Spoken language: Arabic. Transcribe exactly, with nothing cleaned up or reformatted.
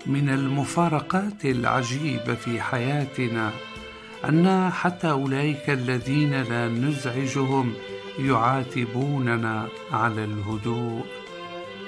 من المفارقات العجيبة في حياتنا أن حتى أولئك الذين لا نزعجهم يعاتبوننا على الهدوء.